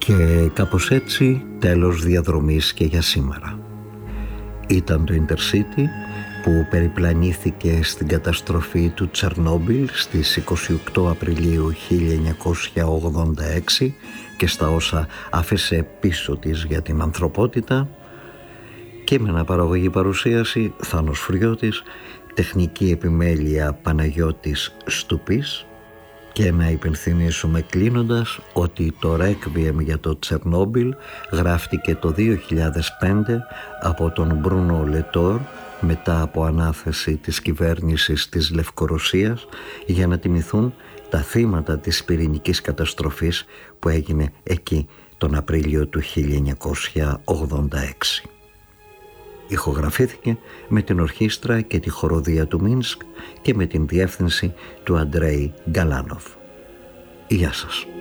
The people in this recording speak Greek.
Και κάπως έτσι τέλος διαδρομής και για σήμερα. Ήταν το Intercity που περιπλανήθηκε στην καταστροφή του Τσερνόμπιλ στις 28 Απριλίου 1986 και στα όσα άφησε πίσω της για την ανθρωπότητα. Κείμενα παραγωγή παρουσίαση Θάνος Φριώτης, τεχνική επιμέλεια Παναγιώτης Στουπής. Και να υπενθυμίσουμε κλείνοντας ότι το Requiem για το Τσερνόμπιλ γράφτηκε το 2005 από τον Μπρούνο Λετόρ μετά από ανάθεση της κυβέρνησης της Λευκορωσίας για να τιμηθούν τα θύματα της πυρηνικής καταστροφής που έγινε εκεί τον Απρίλιο του 1986. Ηχογραφήθηκε με την ορχήστρα και τη χοροδία του Μίνσκ και με την διεύθυνση του Αντρέι Γκαλάνοφ. Γεια σας.